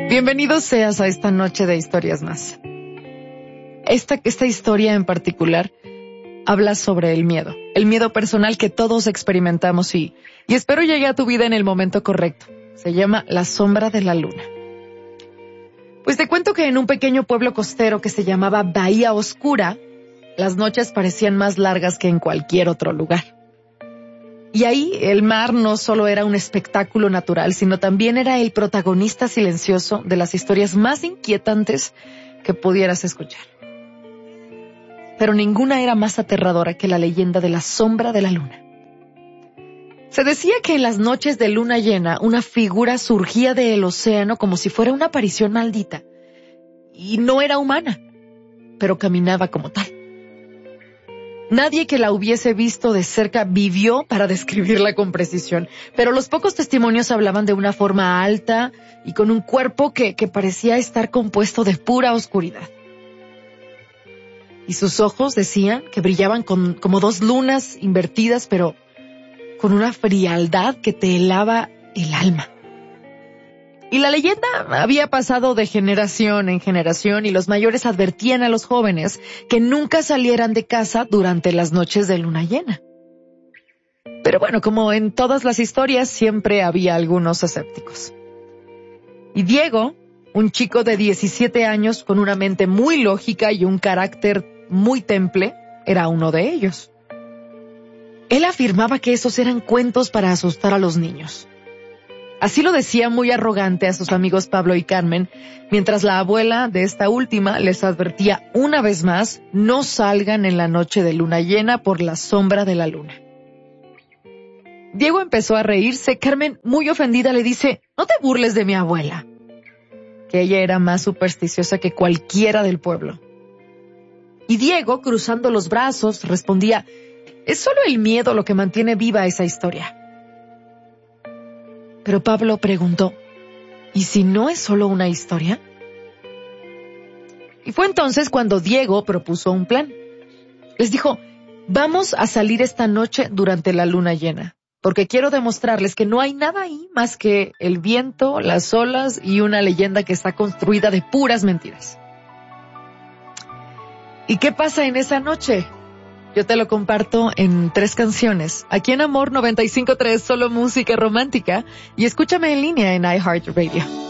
Bienvenido seas a esta noche de Historias Más. Esta historia en particular habla sobre el miedo personal que todos experimentamos y espero llegue a tu vida en el momento correcto. Se llama La Sombra de la Luna. Pues te cuento que en un pequeño pueblo costero que se llamaba Bahía Oscura, las noches parecían más largas que en cualquier otro lugar. Y ahí el mar no solo era un espectáculo natural, sino también era el protagonista silencioso de las historias más inquietantes que pudieras escuchar. Pero ninguna era más aterradora que la leyenda de la sombra de la luna. Se decía que en las noches de luna llena una figura surgía del océano como si fuera una aparición maldita. Y no era humana, pero caminaba como tal. Nadie que la hubiese visto de cerca vivió para describirla con precisión, pero los pocos testimonios hablaban de una forma alta y con un cuerpo que parecía estar compuesto de pura oscuridad. Y sus ojos, decían, que brillaban como dos lunas invertidas, pero con una frialdad que te helaba el alma. Y la leyenda había pasado de generación en generación y los mayores advertían a los jóvenes que nunca salieran de casa durante las noches de luna llena. Pero bueno, como en todas las historias, siempre había algunos escépticos. Y Diego, un chico de 17 años con una mente muy lógica y un carácter muy temple, era uno de ellos. Él afirmaba que esos eran cuentos para asustar a los niños. Así lo decía muy arrogante a sus amigos Pablo y Carmen, mientras la abuela de esta última les advertía una vez más: no salgan en la noche de luna llena por la sombra de la luna. Diego empezó a reírse. Carmen, muy ofendida, le dice: no te burles de mi abuela, que ella era más supersticiosa que cualquiera del pueblo. Y Diego, cruzando los brazos, respondía: es solo el miedo lo que mantiene viva esa historia. Pero Pablo preguntó: ¿y si no es solo una historia? Y fue entonces cuando Diego propuso un plan. Les dijo: vamos a salir esta noche durante la luna llena, porque quiero demostrarles que no hay nada ahí más que el viento, las olas y una leyenda que está construida de puras mentiras. ¿Y qué pasa en esa noche? Yo te lo comparto en 3 canciones. Aquí en Amor 95.3, solo música romántica. Y escúchame en línea en iHeartRadio.